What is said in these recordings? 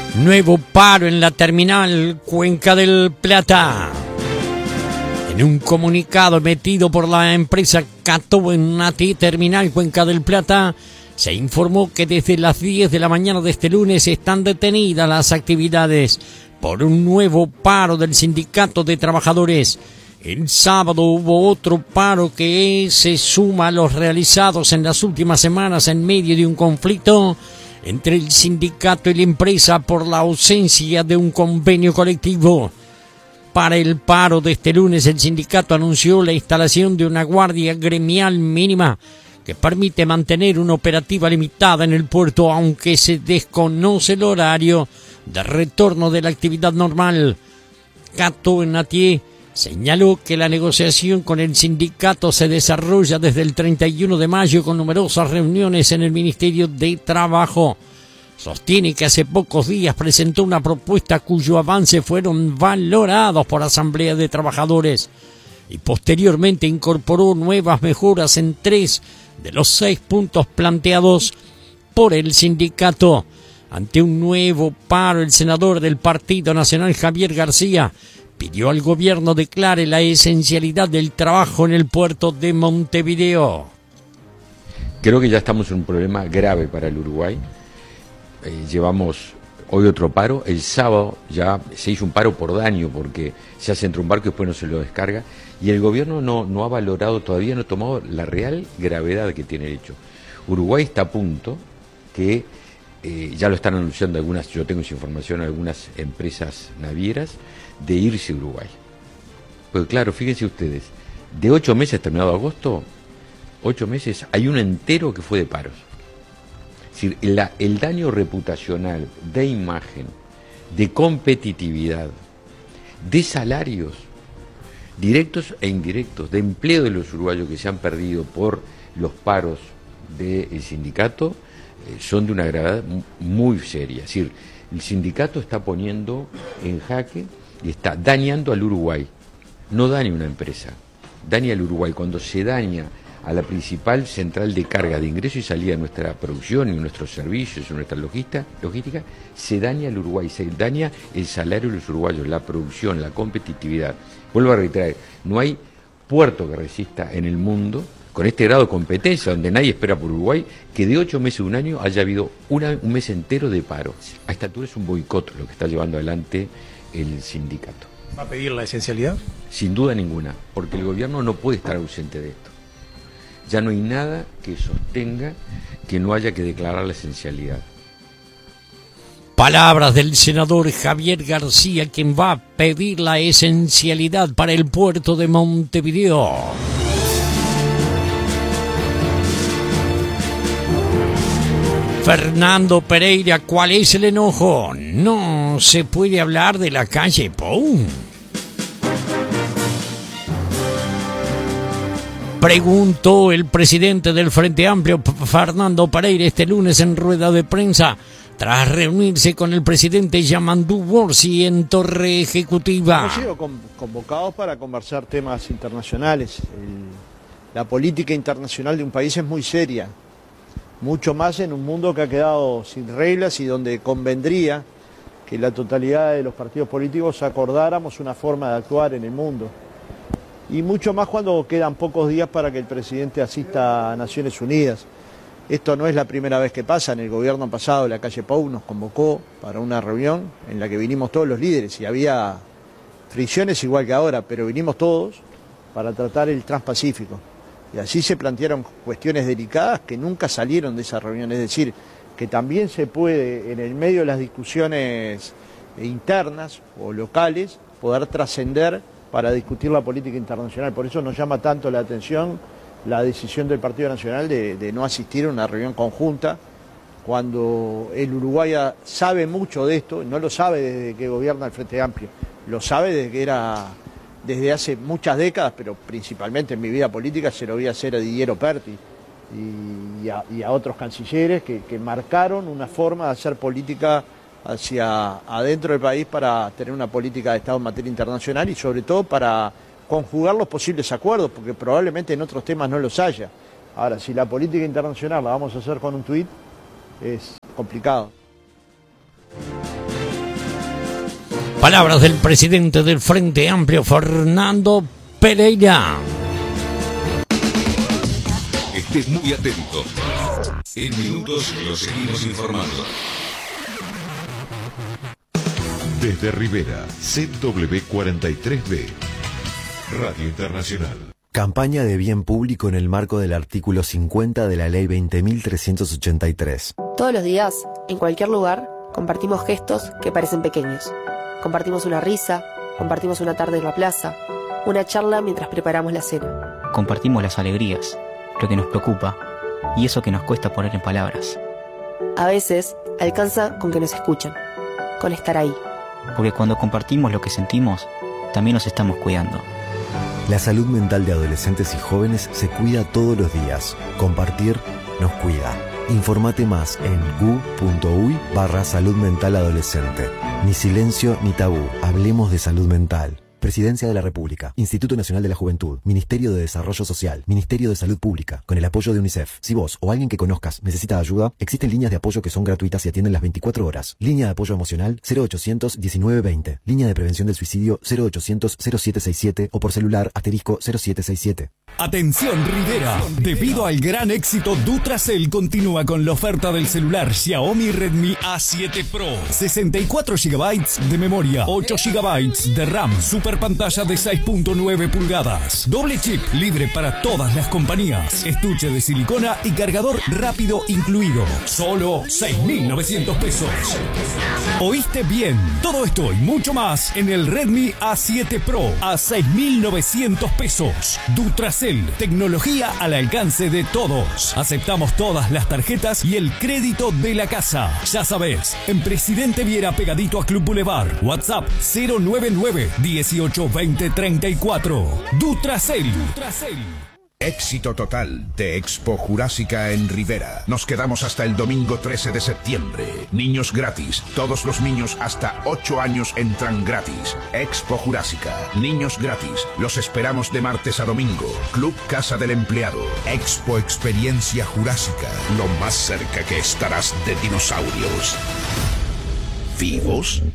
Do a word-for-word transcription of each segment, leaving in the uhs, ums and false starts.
Nuevo paro en la terminal Cuenca del Plata. En un comunicado emitido por la empresa Catonati Terminal Cuenca del Plata, se informó que desde las diez de la mañana de este lunes están detenidas las actividades por un nuevo paro del Sindicato de Trabajadores. El sábado hubo otro paro que se suma a los realizados en las últimas semanas en medio de un conflicto entre el sindicato y la empresa por la ausencia de un convenio colectivo. Para el paro de este lunes, el sindicato anunció la instalación de una guardia gremial mínima que permite mantener una operativa limitada en el puerto, aunque se desconoce el horario de retorno de la actividad normal. Catonati señaló que la negociación con el sindicato se desarrolla desde el treinta y uno de mayo con numerosas reuniones en el Ministerio de Trabajo. Sostiene que hace pocos días presentó una propuesta cuyo avance fueron valorados por Asamblea de Trabajadores y posteriormente incorporó nuevas mejoras en tres de los seis puntos planteados por el sindicato. Ante un nuevo paro, el senador del Partido Nacional, Javier García, pidió al gobierno declare la esencialidad del trabajo en el puerto de Montevideo. Creo que ya estamos en un problema grave para el Uruguay. Eh, llevamos hoy otro paro. El sábado ya se hizo un paro por daño porque se hace entre un barco y después no se lo descarga. Y el gobierno no, no ha valorado, todavía no ha tomado la real gravedad que tiene el hecho. Uruguay está a punto que, eh, ya lo están anunciando algunas, yo tengo esa información, algunas empresas navieras, de irse a Uruguay. Pues claro, fíjense ustedes, de ocho meses terminado agosto, ocho meses, hay uno entero que fue de paros. Es decir, la, el daño reputacional, de imagen, de competitividad, de salarios, directos e indirectos, de empleo de los uruguayos que se han perdido por los paros del sindicato, eh, son de una gravedad muy seria. Es decir, el sindicato está poniendo en jaque y está dañando al Uruguay. No daña una empresa, daña al Uruguay. Cuando se daña a la principal central de carga, de ingreso y salida de nuestra producción y nuestros servicios y nuestra logística, logística, se daña al Uruguay, se daña el salario de los uruguayos, la producción, la competitividad. Vuelvo a reiterar, no hay puerto que resista en el mundo con este grado de competencia, donde nadie espera por Uruguay, que de ocho meses de un año haya habido una, un mes entero de paro. A esta altura es un boicot lo que está llevando adelante el sindicato. ¿Va a pedir la esencialidad? Sin duda ninguna, porque el gobierno no puede estar ausente de esto. Ya no hay nada que sostenga que no haya que declarar la esencialidad. Palabras del senador Javier García, quien va a pedir la esencialidad para el puerto de Montevideo. Fernando Pereira, ¿cuál es el enojo? No se puede hablar de la calle Pou. Preguntó el presidente del Frente Amplio, Fernando Pereira, este lunes en rueda de prensa, tras reunirse con el presidente Yamandú Borsi en Torre Ejecutiva. Hemos sido convocados para conversar temas internacionales. El, la política internacional de un país es muy seria, mucho más en un mundo que ha quedado sin reglas y donde convendría que la totalidad de los partidos políticos acordáramos una forma de actuar en el mundo. Y mucho más cuando quedan pocos días para que el presidente asista a Naciones Unidas. Esto no es la primera vez que pasa. En el gobierno pasado la calle Pou nos convocó para una reunión en la que vinimos todos los líderes y había fricciones igual que ahora, pero vinimos todos para tratar el Transpacífico. Y así se plantearon cuestiones delicadas que nunca salieron de esa reunión. Es decir, que también se puede, en el medio de las discusiones internas o locales, poder trascender para discutir la política internacional. Por eso nos llama tanto la atención la decisión del Partido Nacional de, de no asistir a una reunión conjunta, cuando el Uruguay sabe mucho de esto, no lo sabe desde que gobierna el Frente Amplio, lo sabe desde que era, desde hace muchas décadas, pero principalmente en mi vida política se lo vi hacer a Didier Operti y, y, a, y a otros cancilleres que, que marcaron una forma de hacer política hacia adentro del país para tener una política de Estado en materia internacional y sobre todo para conjugar los posibles acuerdos, porque probablemente en otros temas no los haya. Ahora, si la política internacional la vamos a hacer con un tuit, es complicado. Palabras del presidente del Frente Amplio, Fernando Pereira. Estés muy atento. En minutos lo seguimos informando. Desde Rivera, C W cuarenta y tres B, Radio Internacional. Campaña de bien público en el marco del artículo cincuenta de la Ley veinte mil trescientos ochenta y tres. Todos los días, en cualquier lugar, compartimos gestos que parecen pequeños. Compartimos una risa, compartimos una tarde en la plaza, una charla mientras preparamos la cena. Compartimos las alegrías, lo que nos preocupa y eso que nos cuesta poner en palabras. A veces, alcanza con que nos escuchen, con estar ahí. Porque cuando compartimos lo que sentimos, también nos estamos cuidando. La salud mental de adolescentes y jóvenes se cuida todos los días. Compartir nos cuida. Informate más en gu.uy barra salud mental adolescente. Ni silencio ni tabú. Hablemos de salud mental. Presidencia de la República, Instituto Nacional de la Juventud, Ministerio de Desarrollo Social, Ministerio de Salud Pública, con el apoyo de UNICEF. Si vos o alguien que conozcas necesita ayuda, existen líneas de apoyo que son gratuitas y atienden las veinticuatro horas. Línea de apoyo emocional cero ochocientos diecinueve veinte. Línea de prevención del suicidio cero ochocientos cero siete sesenta y siete o por celular asterisco cero siete sesenta y siete. Atención Rivera, debido al gran éxito, Dutracell continúa con la oferta del celular Xiaomi Redmi A siete Pro. sesenta y cuatro gigabytes de memoria, ocho gigabytes de RAM, super pantalla de seis punto nueve pulgadas, doble chip libre para todas las compañías, estuche de silicona y cargador rápido incluido. Solo seis mil novecientos pesos. ¿Oíste bien? Todo esto y mucho más en el Redmi A siete Pro a seis mil novecientos pesos. Dutracell, tecnología al alcance de todos. Aceptamos todas las tarjetas y el crédito de la casa. Ya sabes, en Presidente Viera pegadito a Club Boulevard. WhatsApp cero nueve nueve dieciocho veinte treinta y cuatro. Dutracell. Dutracell. Éxito total de Expo Jurásica en Rivera. Nos quedamos hasta el domingo trece de septiembre. Niños gratis. Todos los niños hasta ocho años entran gratis. Expo Jurásica. Niños gratis. Los esperamos de martes a domingo. Club Casa del Empleado. Expo Experiencia Jurásica. Lo más cerca que estarás de dinosaurios. ¿Vivos?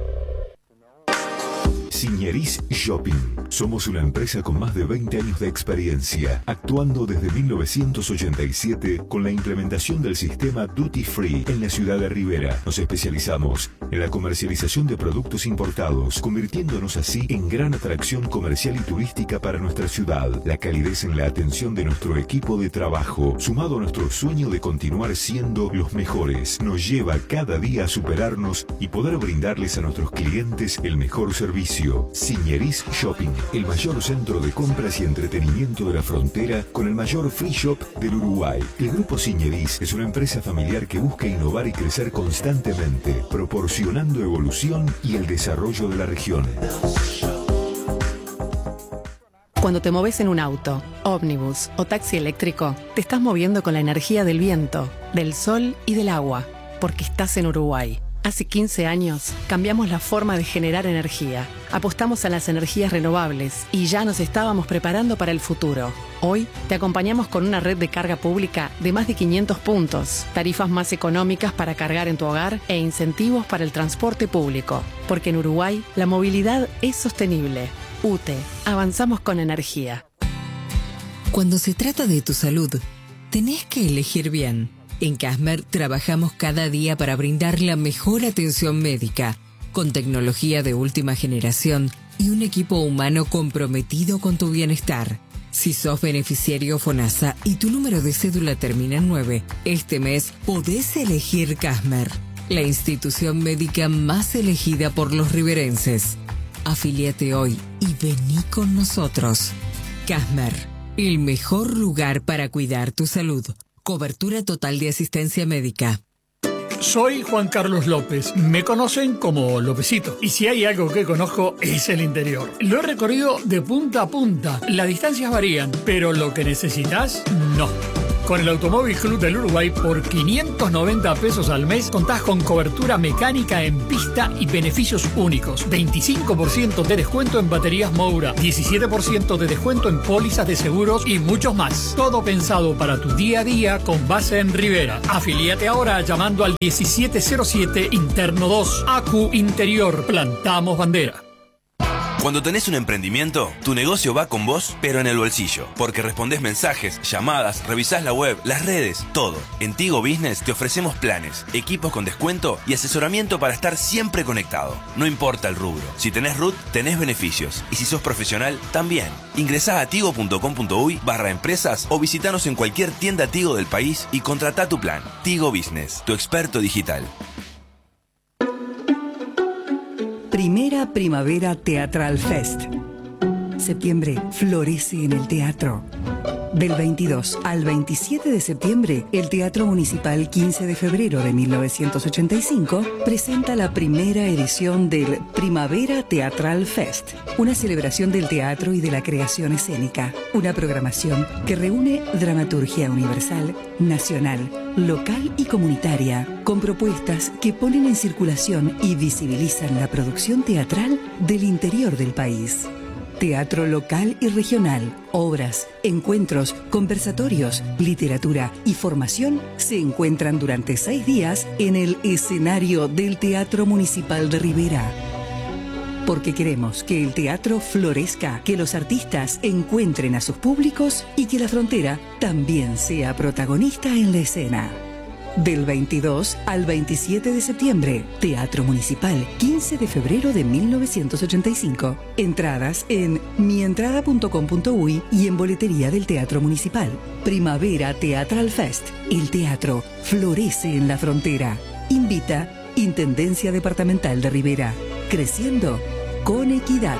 Signeris Shopping. Somos una empresa con más de veinte años de experiencia, actuando desde mil novecientos ochenta y siete con la implementación del sistema Duty Free en la ciudad de Rivera. Nos especializamos en la comercialización de productos importados, convirtiéndonos así en gran atracción comercial y turística para nuestra ciudad. La calidez en la atención de nuestro equipo de trabajo, sumado a nuestro sueño de continuar siendo los mejores, nos lleva cada día a superarnos y poder brindarles a nuestros clientes el mejor servicio. Signeris Shopping, el mayor centro de compras y entretenimiento de la frontera con el mayor free shop del Uruguay. El Grupo Signeris es una empresa familiar que busca innovar y crecer constantemente, proporcionando evolución y el desarrollo de la región. Cuando te moves en un auto, ómnibus o taxi eléctrico, te estás moviendo con la energía del viento, del sol y del agua, porque estás en Uruguay. Hace quince años cambiamos la forma de generar energía. Apostamos a las energías renovables y ya nos estábamos preparando para el futuro. Hoy te acompañamos con una red de carga pública de más de quinientos puntos, tarifas más económicas para cargar en tu hogar e incentivos para el transporte público. Porque en Uruguay la movilidad es sostenible. U T E, avanzamos con energía. Cuando se trata de tu salud, tenés que elegir bien. En Casmer trabajamos cada día para brindar la mejor atención médica, con tecnología de última generación y un equipo humano comprometido con tu bienestar. Si sos beneficiario FONASA y tu número de cédula termina en nueve, este mes podés elegir Casmer, la institución médica más elegida por los riverenses. Afíliate hoy y vení con nosotros. Casmer, el mejor lugar para cuidar tu salud. Cobertura total de asistencia médica. Soy Juan Carlos López. Me conocen como Lópezito. Y si hay algo que conozco es el interior. Lo he recorrido de punta a punta. Las distancias varían, pero lo que necesitas, no. Con el Automóvil Club del Uruguay, por quinientos noventa pesos al mes, contás con cobertura mecánica en pista y beneficios únicos. veinticinco por ciento de descuento en baterías Moura, diecisiete por ciento de descuento en pólizas de seguros y muchos más. Todo pensado para tu día a día con base en Rivera. Afilíate ahora llamando al diecisiete cero siete Interno dos. A Q Interior. Plantamos bandera. Cuando tenés un emprendimiento, tu negocio va con vos, pero en el bolsillo. Porque respondés mensajes, llamadas, revisás la web, las redes, todo. En Tigo Business te ofrecemos planes, equipos con descuento y asesoramiento para estar siempre conectado. No importa el rubro. Si tenés R U T, tenés beneficios. Y si sos profesional, también. Ingresá a tigo.com.uy barra empresas o visitanos en cualquier tienda Tigo del país y contratá tu plan. Tigo Business, tu experto digital. Primera Primavera Teatral Fest. Septiembre florece en el teatro. Del veintidós al veintisiete de septiembre, el Teatro Municipal quince de febrero de mil novecientos ochenta y cinco presenta la primera edición del Primavera Teatral Fest, una celebración del teatro y de la creación escénica, una programación que reúne dramaturgia universal, nacional, local y comunitaria, con propuestas que ponen en circulación y visibilizan la producción teatral del interior del país. Teatro local y regional, obras, encuentros, conversatorios, literatura y formación se encuentran durante seis días en el escenario del Teatro Municipal de Rivera. Porque queremos que el teatro florezca, que los artistas encuentren a sus públicos y que la frontera también sea protagonista en la escena. Del veintidós al veintisiete de septiembre, Teatro Municipal, quince de febrero de mil novecientos ochenta y cinco. Entradas en mientrada punto com punto uy y en boletería del Teatro Municipal. Primavera Teatral Fest. El teatro florece en la frontera. Invita Intendencia Departamental de Rivera. Creciendo con equidad.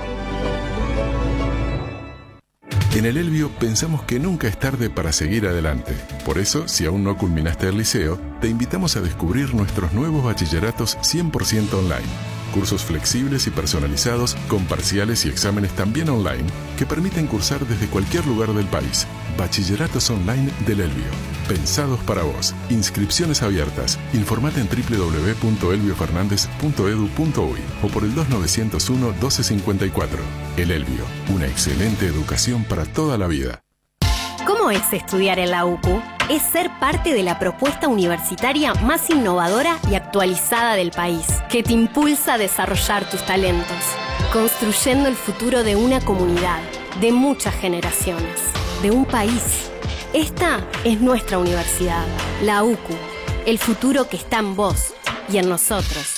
En el Elbio pensamos que nunca es tarde para seguir adelante. Por eso, si aún no culminaste el liceo, te invitamos a descubrir nuestros nuevos bachilleratos cien por ciento online. Cursos flexibles y personalizados, con parciales y exámenes también online, que permiten cursar desde cualquier lugar del país. Bachilleratos online del Elbio. Pensados para vos. Inscripciones abiertas. Informate en doble u doble u doble u punto elbio fernández punto edu punto uy o por el dos nueve cero uno doce cincuenta y cuatro. El Elbio. Una excelente educación para toda la vida. ¿Cómo es estudiar en la U C U? Es ser parte de la propuesta universitaria más innovadora y actualizada del país, que te impulsa a desarrollar tus talentos, construyendo el futuro de una comunidad, de muchas generaciones, de un país. Esta es nuestra universidad, la U C U, el futuro que está en vos y en nosotros.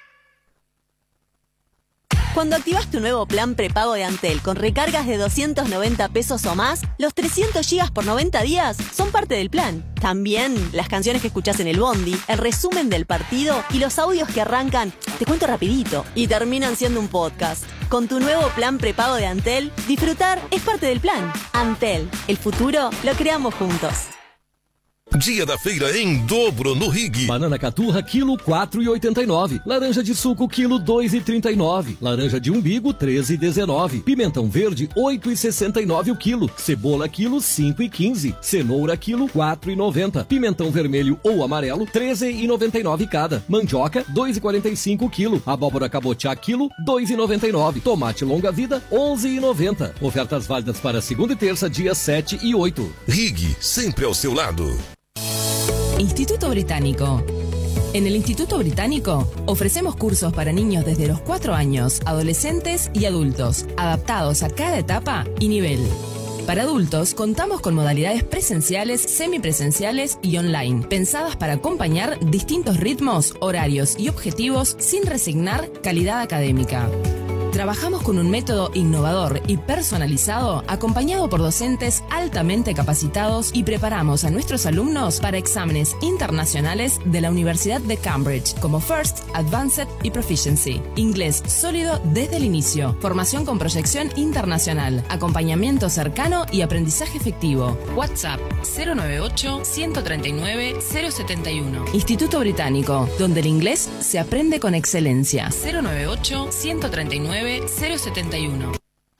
Cuando activas tu nuevo plan prepago de Antel con recargas de doscientos noventa pesos o más, los trescientos gigas por noventa días son parte del plan. También las canciones que escuchás en el bondi, el resumen del partido y los audios que arrancan, te cuento rapidito, y terminan siendo un podcast. Con tu nuevo plan prepago de Antel, disfrutar es parte del plan. Antel, el futuro lo creamos juntos. Dia da feira em dobro no Rig. Banana caturra, quilo quatro e oitenta e nove. Laranja de suco, quilo dois e trinta e nove. Laranja de umbigo, treze e dezenove. Pimentão verde, oito e sessenta e nove o quilo. Cebola, quilo, cinco e quinze. Cenoura, quilo, quatro e noventa. Pimentão vermelho ou amarelo, treze e noventa e nove cada. Mandioca, dois e quarenta e cinco o quilo. Abóbora cabotiá, quilo, dois e noventa e nove. Tomate longa vida, onze e noventa. Ofertas válidas para segunda e terça, dias sete e oito. Rig, sempre ao seu lado. Instituto Británico. En el Instituto Británico ofrecemos cursos para niños desde los cuatro años, adolescentes y adultos, adaptados a cada etapa y nivel. Para adultos contamos con modalidades presenciales, semipresenciales y online, pensadas para acompañar distintos ritmos, horarios y objetivos sin resignar calidad académica. Trabajamos con un método innovador y personalizado, acompañado por docentes altamente capacitados, y preparamos a nuestros alumnos para exámenes internacionales de la Universidad de Cambridge, como First, Advanced y Proficiency. Inglés sólido desde el inicio, formación con proyección internacional, acompañamiento cercano y aprendizaje efectivo. WhatsApp cero nueve ocho, uno tres nueve, cero siete uno. Instituto Británico, donde el inglés se aprende con excelencia. cero nueve ocho, uno tres nueve, cero siete uno.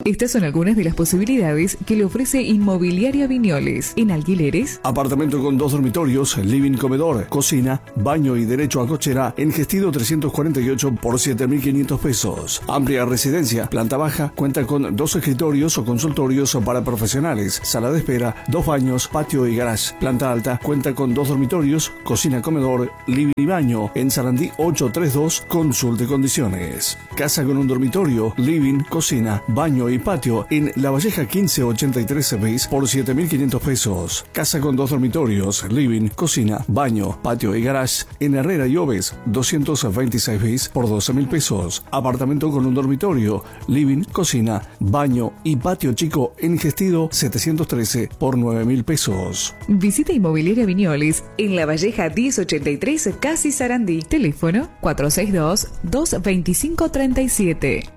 Estas son algunas de las posibilidades que le ofrece Inmobiliaria Viñoles. En alquileres, apartamento con dos dormitorios, living, comedor, cocina, baño y derecho a cochera en Gestido trescientos cuarenta y ocho por siete mil quinientos pesos. Amplia residencia, planta baja, cuenta con dos escritorios o consultorios para profesionales, sala de espera, dos baños, patio y garage. Planta alta, cuenta con dos dormitorios, cocina, comedor, living y baño. En Sarandí ochocientos treinta y dos, consulte condiciones. Casa con un dormitorio, living, cocina, baño y patio en La Valleja quince ochenta y tres bis por siete mil quinientos pesos. Casa con dos dormitorios, living, cocina, baño, patio y garage en Herrera y Oves doscientos veintiséis bis por doce mil pesos. Apartamento con un dormitorio, living, cocina, baño y patio chico en Gestido setecientos trece por nueve mil pesos. visita Inmobiliaria Viñoles en La Valleja diez ochenta y tres, Casi Sarandí. Teléfono cuatro seis dos, dos dos cinco, tres siete.